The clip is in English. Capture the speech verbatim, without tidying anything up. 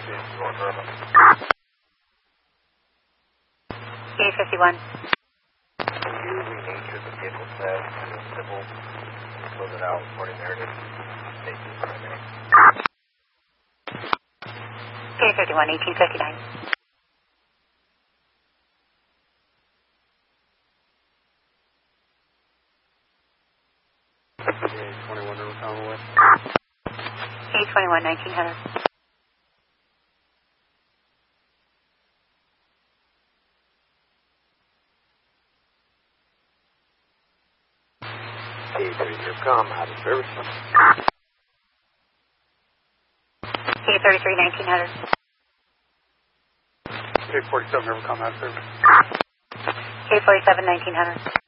K fifty-one. You renature the vehicle status to a civil, close it out, reporting narrative, safety primary. K fifty-one, eighteen fifty-nine. K twenty-one, River Commonwealth. K twenty-one, nineteen hundred. K thirty-three, com, out of service. K thirty-three, nineteen hundred. K forty-seven, River Com, out of service. K forty-seven, nineteen hundred.